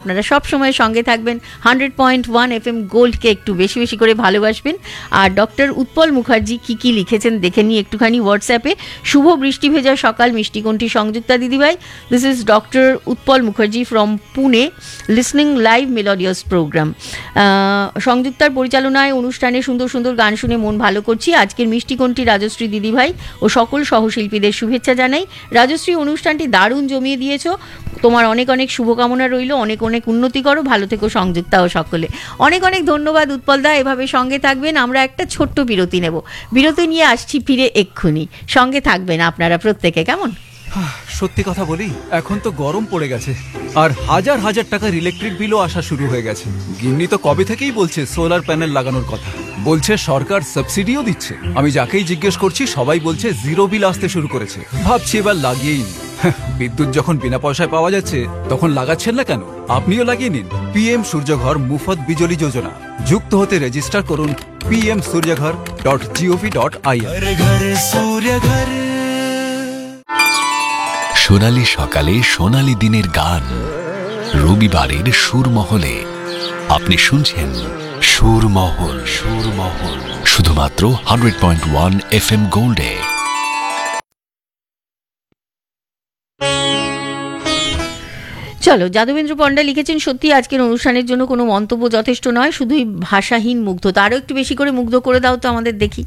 আপনারা সব সময় সঙ্গে থাকবেন, 100.1 FM গোল্ডকে একটু বেশি বেশি করে ভালোবাসবেন। আর ডক্টর উৎপল মুখার্জি কি লিখেছেন দেখে নিই একটুখানি হোয়াটসঅ্যাপে। শুভ বৃষ্টি ভেজা সকাল মিষ্টিকণ্ঠী সংযুক্তা দিদিভাই, this is doctor Utpal Mukherjee from Pune, listening live melodious programme. সংযুক্তার পরিচালনায় অনুষ্ঠানে সুন্দর সুন্দর গান শুনে মন ভালো করছি। আজকের মিষ্টিকণ্ঠী রাজশ্রী দিদিভাই ও সকল সহশিল্পীদের শুভেচ্ছা জানাই। রাজশ্রী, অনুষ্ঠানটি দারুণ জমিয়ে দিয়েছো, তোমার অনেক অনেক শুভকামনা রইল, অনেক অনেক উন্নতি করো, ভালো থেকো সংযুক্তা ও সকলে। অনেক অনেক ধন্যবাদ উৎপলদা, এভাবে সঙ্গে থাকবেন। আমরা একটা ছোট্ট বিরতি নেব, বিরতি নিয়ে আসছি ফিরে এক্ষুনি। সঙ্গে থাকবেন আপনারা প্রত্যেকে, কেমন? সত্যি কথা বলি, এখন তো গরম পড়ে গেছে, আর হাজার হাজার টাকার ইলেকট্রিক বিলও আসা শুরু হয়ে গেছে। গিন্নি তো কবে থেকেই বলছে সোলার প্যানেল লাগানোর কথা, বলছে সরকার সাবসিডিও দিচ্ছে। আমি যাকেই জিজ্ঞেস করছি সবাই বলছে জিরো বিল আসতে শুরু করেছে। ভাবছি এবার লাগিয়েই নি। বিদ্যুৎ যখন বিনা পয়সায় পাওয়া যাচ্ছে তখন লাগাচ্ছেন না কেন? আপনিও লাগিয়ে নিন পিএম সূর্যঘর মুফত বিজলি যোজনা। যুক্ত হতে রেজিস্টার করুন pmsuryaghar.gov.in। সোনালী সকালে সোনালী দিনের গান, রবিবারের সুরমহলে আপনি শুনছেন সুরমহল। শুধুমাত্র 100.1 FM গোল্ডে। চলো, যাদবেন্দ্র পণ্ডা লিখেছেন, সত্যি আজকের অনুষ্ঠানের জন্য কোনো মন্তব্য যথেষ্ট নয়, শুধুই ভাষাহীন মুগ্ধতা। আরও একটু বেশি করে মুগ্ধ করে দাও তো আমাদের, দেখি।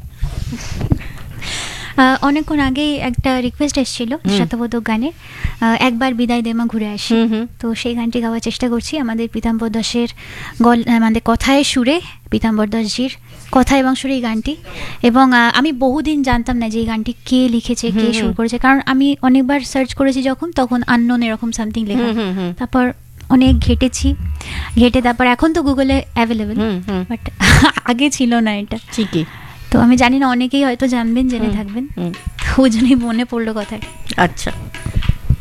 অনেকক্ষণ আগেই একটা রিকোয়েস্ট এসেছিল শতবোধক গানের, একবার বিদায় দেমা ঘুরে আসি। তো সেই গানটি গাওয়ার চেষ্টা করছি। আমাদের পীতাম্বর দাসের আমাদের কথায় সুরে, পীতাম্বর দাসজির কথা এবং সুরে এই গানটি। এবং আমি বহুদিন জানতাম না যে এই গানটি কে লিখেছে, কে সুর করেছে, কারণ আমি অনেকবার সার্চ করেছি তখন আননোন এরকম সামথিং লেখা। তারপর অনেক ঘেটে তারপর এখন তো গুগলে অ্যাভেলেবেল, বাট আগে ছিল না এটা। ঠিকই। তো আমি জানি না, অনেকেই হয়তো জানবেন, জেনে থাকবেন, ওই জন্যই মনে পড়লো কথায়। আচ্ছা।